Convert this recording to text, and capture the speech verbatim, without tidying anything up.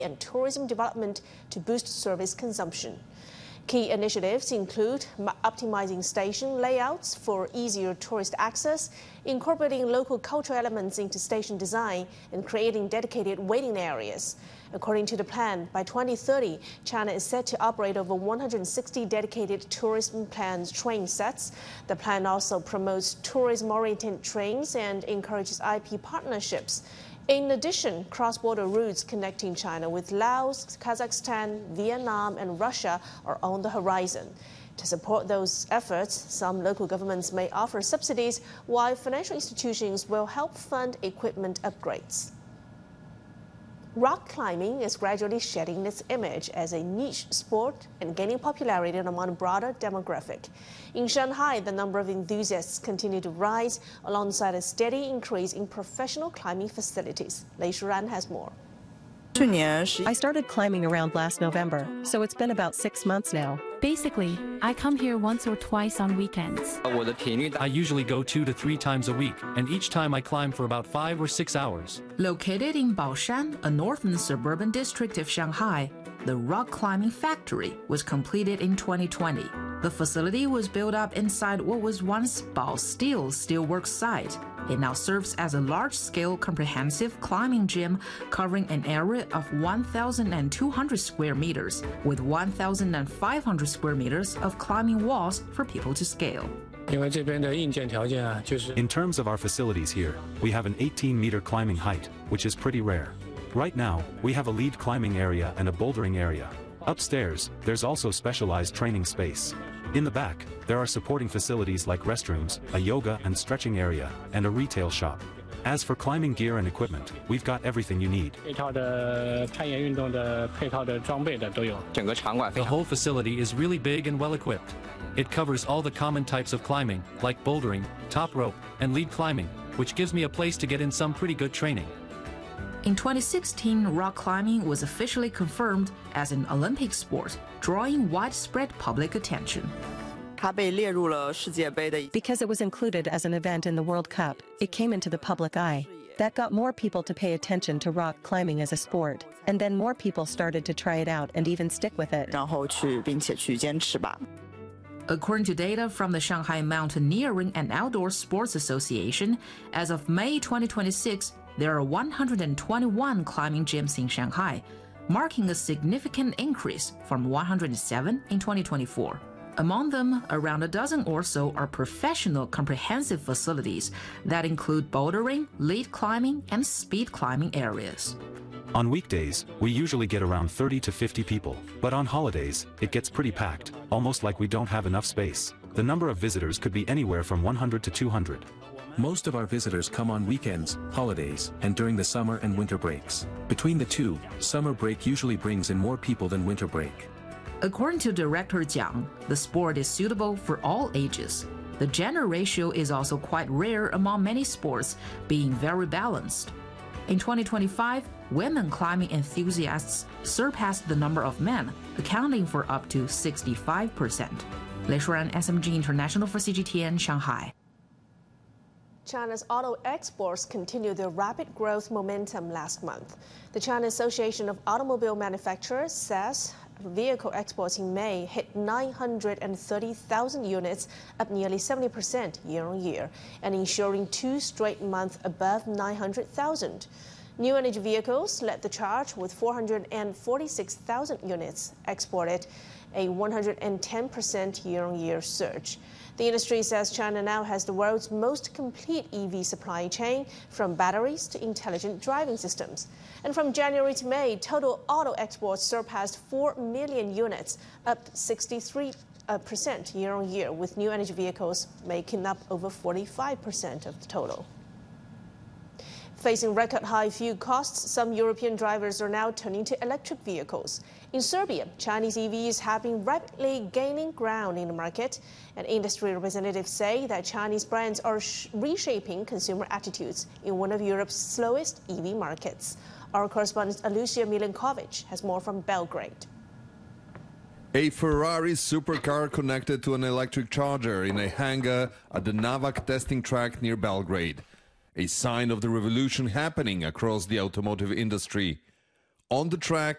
and tourism development to boost service consumption. Key initiatives include optimizing station layouts for easier tourist access, incorporating local cultural elements into station design, and creating dedicated waiting areas. According to the plan, by twenty thirty, China is set to operate over one hundred sixty dedicated tourism planned train sets. The plan also promotes tourism-oriented trains and encourages I P partnerships. In addition, cross-border routes connecting China with Laos, Kazakhstan, Vietnam, and Russia are on the horizon. To support those efforts, some local governments may offer subsidies, while financial institutions will help fund equipment upgrades. Rock climbing is gradually shedding its image as a niche sport and gaining popularity among a broader demographic. In Shanghai, the number of enthusiasts continue to rise alongside a steady increase in professional climbing facilities. Lei Shuran has more. I started climbing around last November, so it's been about six months now. Basically, I come here once or twice on weekends. I usually go two to three times a week, and each time I climb for about five or six hours. Located in Baoshan, a northern suburban district of Shanghai, the rock climbing factory was completed in twenty twenty. The facility was built up inside what was once Bao Steel steelworks site. It now serves as a large-scale comprehensive climbing gym covering an area of one thousand two hundred square meters, with one thousand five hundred square meters of climbing walls for people to scale. In terms of our facilities here, we have an eighteen meter climbing height, which is pretty rare. Right now, we have a lead climbing area and a bouldering area. Upstairs, there's also specialized training space. In the back, there are supporting facilities like restrooms, a yoga and stretching area, and a retail shop. As for climbing gear and equipment, we've got everything you need. The whole facility is really big and well equipped. It covers all the common types of climbing, like bouldering, top rope, and lead climbing, which gives me a place to get in some pretty good training. In twenty sixteen, rock climbing was officially confirmed as an Olympic sport, drawing widespread public attention. Because it was included as an event in the World Cup, it came into the public eye. That got more people to pay attention to rock climbing as a sport, and then more people started to try it out and even stick with it. According to data from the Shanghai Mountaineering and Outdoor Sports Association, as of May twenty twenty-six, there are one hundred twenty-one climbing gyms in Shanghai, marking a significant increase from one hundred seven in twenty twenty-four. Among them, around a dozen or so are professional comprehensive facilities that include bouldering, lead climbing, and speed climbing areas. On weekdays, we usually get around thirty to fifty people, but on holidays, it gets pretty packed, almost like we don't have enough space. The number of visitors could be anywhere from one hundred to two hundred. Most of our visitors come on weekends, holidays, and during the summer and winter breaks. Between the two, summer break usually brings in more people than winter break. According to Director Jiang, the sport is suitable for all ages. The gender ratio is also quite rare among many sports, being very balanced. In twenty twenty-five, women climbing enthusiasts surpassed the number of men, accounting for up to sixty-five percent. Lei Shuran, S M G International for C G T N, Shanghai. China's auto exports continued their rapid growth momentum last month. The China Association of Automobile Manufacturers says vehicle exports in May hit nine hundred thirty thousand units, up nearly seventy percent year on year, and ensuring two straight months above nine hundred thousand. New energy vehicles led the charge with four hundred forty-six thousand units exported, a one hundred ten percent year-on-year surge. The industry says China now has the world's most complete E V supply chain, from batteries to intelligent driving systems. And from January to May, total auto exports surpassed four million units, up sixty-three percent year-on-year, with new energy vehicles making up over forty-five percent of the total. Facing record-high fuel costs, some European drivers are now turning to electric vehicles. In Serbia, Chinese E Vs have been rapidly gaining ground in the market, and industry representatives say that Chinese brands are reshaping consumer attitudes in one of Europe's slowest E V markets. Our correspondent Alucia Milenkovic has more from Belgrade. A Ferrari supercar connected to an electric charger in a hangar at the Navak testing track near Belgrade. A sign of the revolution happening across the automotive industry. On the track,